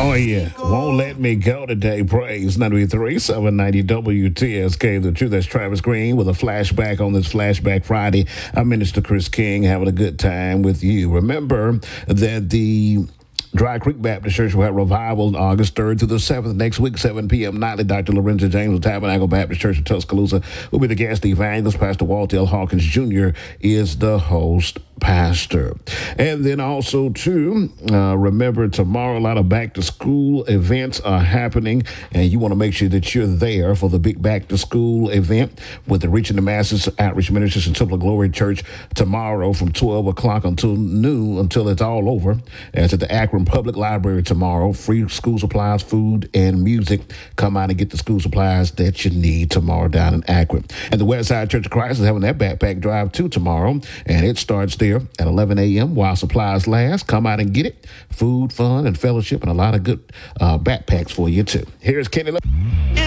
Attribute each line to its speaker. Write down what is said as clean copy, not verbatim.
Speaker 1: Oh, yeah. Won't let me go today. Praise 93, 790 WTSK. The truth. That's Travis Green with a flashback on this Flashback Friday. I'm Minister Chris King having a good time with you. Remember that the Dry Creek Baptist Church will have revival on August 3rd through the 7th next week, 7 p.m. nightly. Dr. Lorenzo James of Tabernacle Baptist Church in Tuscaloosa will be the guest evangelist. Pastor Walt L. Hawkins Jr. is the host pastor. And then also, too, remember tomorrow a lot of back-to-school events are happening, and you want to make sure that you're there for the big back-to-school event with the Reaching the Masses Outreach Ministries and Temple of Glory Church tomorrow from 12 o'clock until noon, until it's all over. And it's at the Akron Public Library tomorrow. Free school supplies, food, and music. Come out and get the school supplies that you need tomorrow down in Akron. And the Westside Church of Christ is having their backpack drive too tomorrow, and it starts there at 11 a.m. while supplies last. Come out and get it. Food, fun, and fellowship, and a lot of good backpacks for you too. Here's Kenny.